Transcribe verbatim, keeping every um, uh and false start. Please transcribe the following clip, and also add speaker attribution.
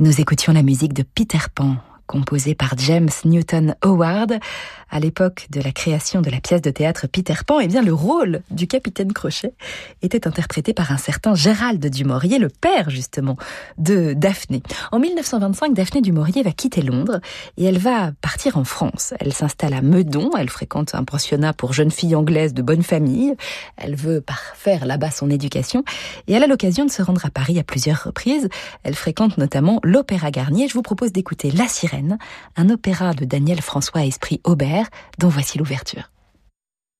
Speaker 1: Nous écoutions la musique de Peter Pan, composée par James Newton Howard. À l'époque de la création de la pièce de théâtre Peter Pan, eh bien, le rôle du capitaine Crochet était interprété par un certain Gérald du Maurier, le père, justement, de Daphné. En mille neuf cent vingt-cinq, Daphné du Maurier va quitter Londres et elle va partir en France. Elle s'installe à Meudon, elle fréquente un pensionnat pour jeunes filles anglaises de bonne famille. Elle veut parfaire là-bas son éducation et elle a l'occasion de se rendre à Paris à plusieurs reprises. Elle fréquente notamment l'Opéra Garnier. Je vous propose d'écouter La Sirène, un opéra de Daniel François Esprit Aubert, dont voici l'ouverture.